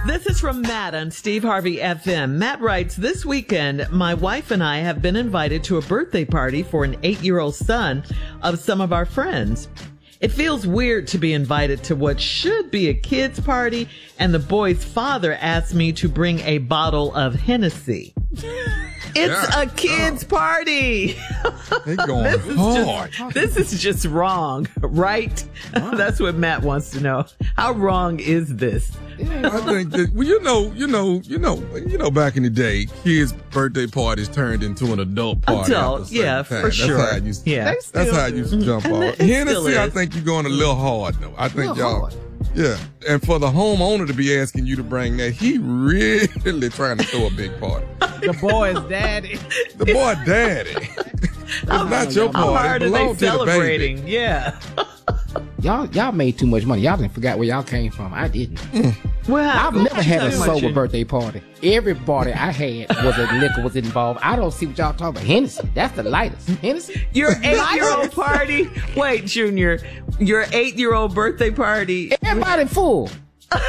This is from Matt on Steve Harvey FM. Matt writes, this weekend, my wife and I have been invited to a birthday party for an 8-year-old son of some of our friends. It feels weird to be invited to what should be a kid's party, and the boy's father asked me to bring a bottle of Hennessy. It's a kid's party. They're going hard. This is just wrong, right? That's what Matt wants to know. How wrong is this? I think that, well, you know, back in the day, kids' birthday parties turned into an adult party. Yeah, for sure. That's how it used to jump off. Hennessy, I think you're going a little hard, though. I think y'all. Hard. Yeah, and for the homeowner to be asking you to bring that, he really trying to throw a big party. The boy's daddy. The boy daddy. It's not your party. How hard are they celebrating? Yeah. Y'all made too much money. Y'all didn't forget where y'all came from. I didn't. Well, I've never had a sober birthday party. Every party I had was a liquor was involved. I don't see what y'all talking about. Hennessy. That's the lightest. Hennessy. Your 8-year-old party. Wait, Junior. Your 8-year-old birthday party. Everybody full. Talk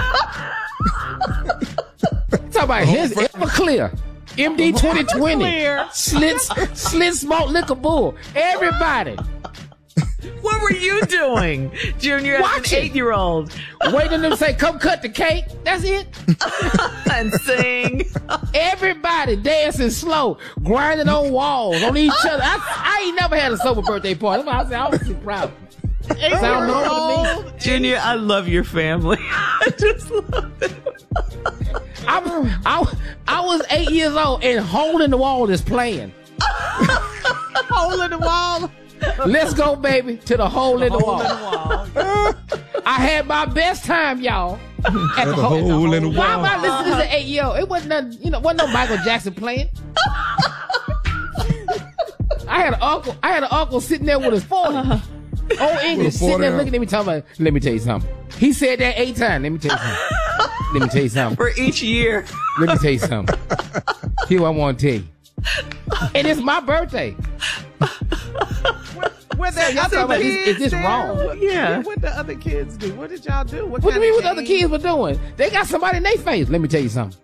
about Hennessy. Everclear. MD 2020. Slit smoke liquor bull. Everybody. What were you doing, Junior, as an 8-year-old? Waiting them to say, come cut the cake. That's it. And sing. Everybody dancing slow, grinding on walls, on each other. I ain't never had a sober birthday party. That's why I said I was too proud. Sound normal to me. Junior, I love your family. I just love it. I was 8 years old and Hole in the Wall is playing. Hole in the Wall. Let's go, baby, to the Hole in the Wall. I had my best time, y'all. At the hole in the Wall. Why am I listening to 8-year-old? It wasn't nothing, wasn't no Michael Jackson playing. I had an uncle sitting there with his 40. Old English, sitting there looking at me talking about, let me tell you something. He said that 8 times. Let me tell you something. For each year. Let me tell you something. Here's what I want to tell you. And it's my birthday. What the other kids is this wrong? Yeah. What the other kids do? What did y'all do? What do you mean what the other kids were doing? They got somebody in their face. Let me tell you something.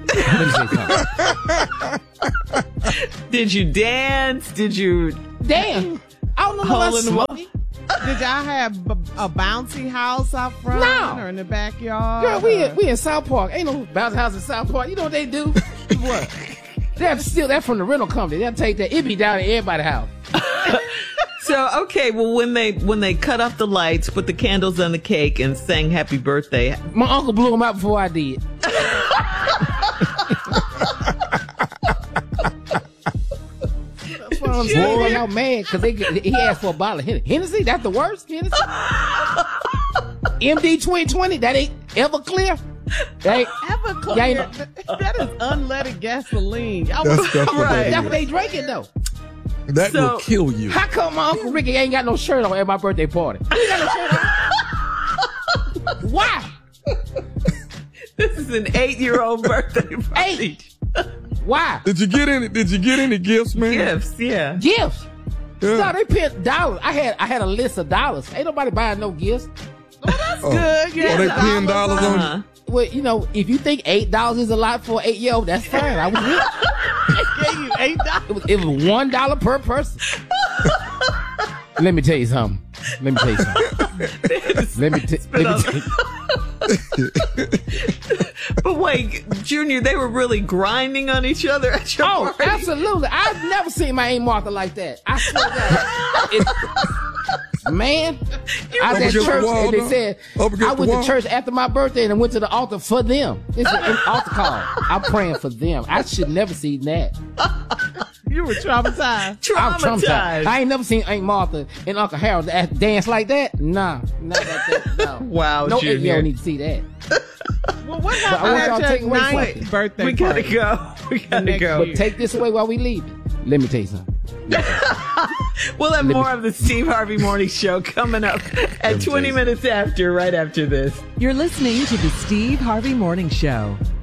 Did you dance? Did you dance? I don't know how I smoke. Did y'all have a bouncy house out front or in the backyard? Girl, we in South Park. Ain't no bouncy house in South Park. You know what they do? What? They have to steal that from the rental company. They'll take that. It be down in everybody's house. So, okay, well, when they cut off the lights, put the candles on the cake, and sang happy birthday. My uncle blew them out before I did. I'm so out mad because he asked for a bottle of Hennessy. That's the worst Hennessy. MD 2020. That ain't Everclear. Everclear. That is unleaded gasoline. That's right. That's what they drinking though. That will kill you. How come my Uncle Ricky ain't got no shirt on at my birthday party? He ain't got no shirt on. Why? This is an 8-year-old birthday party. 8. Why? Did you get any gifts, man? Gifts, yeah. Gifts. Yeah. No, they paid dollars. I had a list of dollars. Ain't nobody buying no gifts. Oh, that's good. Yeah, they paying dollars on you? Well, if you think $8 is a lot for an 8-year-old, that's fine. I was rich. They gave you $8. It was $1 per person. Let me tell you something. Let me tell you. But wait, Junior, they were really grinding on each other at your party? Oh, absolutely. I've never seen my Aunt Martha like that. I swear to God. Man, I was at church and they said, I went to church after my birthday and went to the altar for them. It's an altar call. I'm praying for them. I should never see that. You were traumatized. I'm traumatized. I ain't never seen Aunt Martha and Uncle Harold dance like that. Nah, not like that. No. Wow, no, Junior. You don't need to see that. Well, what happened at your 9th birthday We gotta go. But take this away while we leave. Let me tell you something. We'll have more of the Steve Harvey Morning Show coming up at 20 minutes after, right after this. You're listening to the Steve Harvey Morning Show.